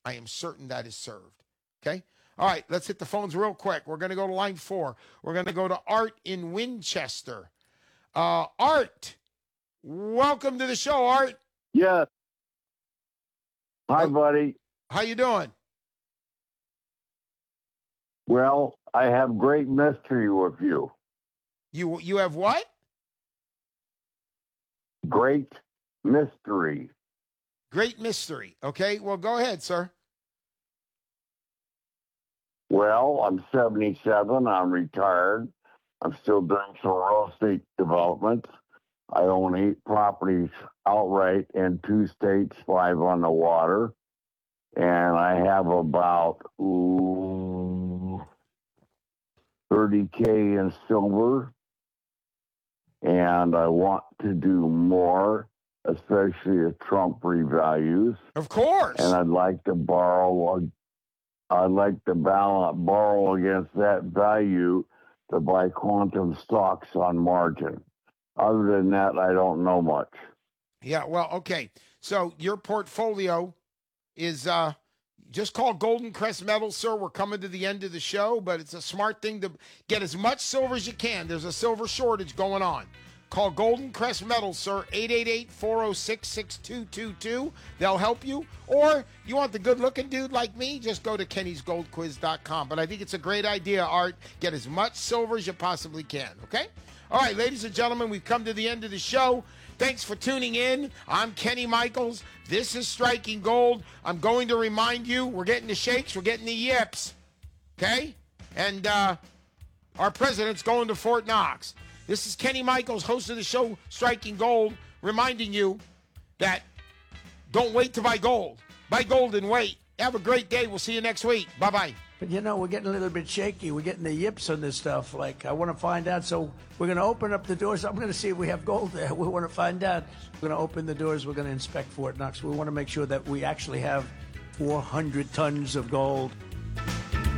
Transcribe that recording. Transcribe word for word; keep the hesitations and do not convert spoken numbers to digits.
I am certain that is served. Okay? All right, let's hit the phones real quick. We're going to go to line four. We're going to go to Art in Winchester. Uh, Art, welcome to the show, Art. Yeah. Hi, Oh, buddy. how you doing? Well, I have great mystery with you. You you have what? Great mystery. Great mystery. Okay, well, go ahead, sir. Well, I'm seventy-seven. I'm retired. I'm still doing some real estate development. I own eight properties outright in two states, five on the water. And I have about ooh, thirty K in silver. And I want to do more, especially if Trump revalues. Of course. And I'd like to borrow, I'd like to balance, borrow against that value to buy quantum stocks on margin. Other than that, I don't know much. Yeah, well, okay. So your portfolio is uh, just call Golden Crest Metals, sir. We're coming to the end of the show, but it's a smart thing to get as much silver as you can. There's a silver shortage going on. Call Golden Crest Metals, sir, eight eight eight, four oh six, six two two two. They'll help you. Or you want the good-looking dude like me, just go to kennys gold quiz dot com. But I think it's a great idea, Art. Get as much silver as you possibly can, okay? All right, ladies and gentlemen, we've come to the end of the show. Thanks for tuning in. I'm Kenny Michaels. This is Striking Gold. I'm going to remind you, we're getting the shakes, we're getting the yips, okay? And uh, our president's going to Fort Knox. This is Kenny Michaels, host of the show Striking Gold, reminding you that don't wait to buy gold. Buy gold and wait. Have a great day. We'll see you next week. Bye-bye. But, you know, we're getting a little bit shaky. We're getting the yips on this stuff. Like, I want to find out. So we're going to open up the doors. I'm going to see if we have gold there. We want to find out. We're going to open the doors. We're going to inspect Fort Knox. We want to make sure that we actually have four hundred tons of gold